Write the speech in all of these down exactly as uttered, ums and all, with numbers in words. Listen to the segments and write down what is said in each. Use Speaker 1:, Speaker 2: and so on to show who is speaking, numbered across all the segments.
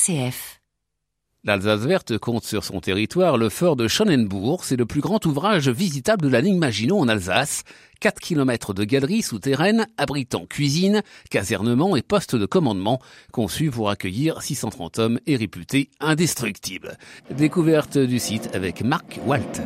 Speaker 1: C F.
Speaker 2: L'Alsace verte compte sur son territoire le fort de Schonenbourg. C'est le plus grand ouvrage visitable de la ligne Maginot en Alsace. quatre kilomètres de galeries souterraines abritant cuisine, casernement et postes de commandement, conçus pour accueillir six cent trente hommes et réputés indestructibles. Découverte du site avec Marc Walter.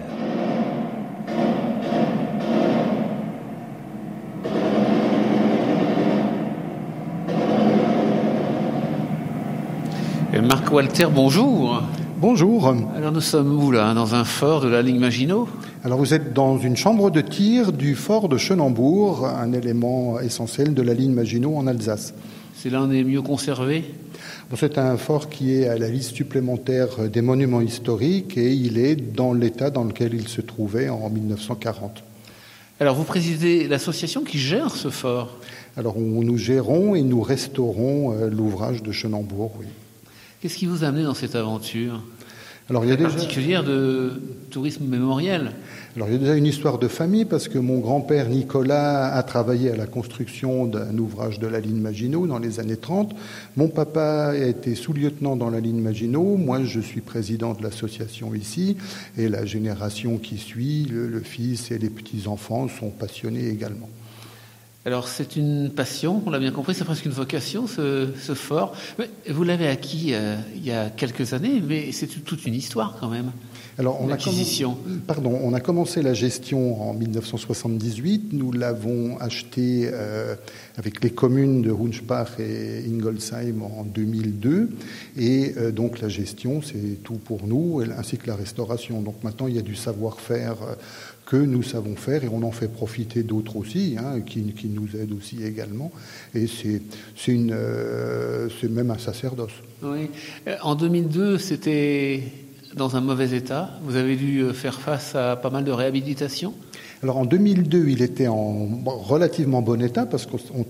Speaker 2: Marc Walter, bonjour.
Speaker 3: Bonjour.
Speaker 2: Alors nous sommes où là, dans un fort de la ligne Maginot ?
Speaker 3: Alors vous êtes dans une chambre de tir du fort de Schonenbourg, un élément essentiel de la ligne Maginot en Alsace.
Speaker 2: C'est l'un des mieux conservés ?
Speaker 3: Bon, c'est un fort qui est à la liste supplémentaire des monuments historiques et il est dans l'état dans lequel il se trouvait en dix-neuf cent quarante.
Speaker 2: Alors vous présidez l'association qui gère ce fort ?
Speaker 3: Alors on, nous gérons et nous restaurons euh, l'ouvrage de Schonenbourg, oui.
Speaker 2: Qu'est-ce qui vous a amené dans cette aventure
Speaker 3: Alors, il y a déjà...
Speaker 2: particulière de tourisme mémoriel?
Speaker 3: Alors, il y a déjà une histoire de famille parce que mon grand-père Nicolas a travaillé à la construction d'un ouvrage de la ligne Maginot dans les années trente. Mon papa a été sous-lieutenant dans la ligne Maginot. Moi, je suis président de l'association ici. Et la génération qui suit, le, le fils et les petits-enfants sont passionnés également.
Speaker 2: Alors c'est une passion, on l'a bien compris, c'est presque une vocation ce, ce fort. Mais vous l'avez acquis euh, il y a quelques années, mais c'est toute une histoire quand même.
Speaker 3: Alors on a,
Speaker 2: comm...
Speaker 3: Pardon, on a commencé la gestion en dix-neuf cent soixante-dix-huit. Nous l'avons acheté euh, avec les communes de Hunspach et Ingolsheim en deux mille deux. Et euh, donc la gestion, c'est tout pour nous, ainsi que la restauration. Donc maintenant, il y a du savoir-faire euh, que nous savons faire et on en fait profiter d'autres aussi, hein, qui, qui nous aident aussi également. Et c'est, c'est, une, euh, c'est même un sacerdoce.
Speaker 2: Oui. En deux mille deux, c'était dans un mauvais état. Vous avez dû faire face à pas mal de réhabilitation.
Speaker 3: Alors en deux mille deux, il était en relativement bon état parce qu'on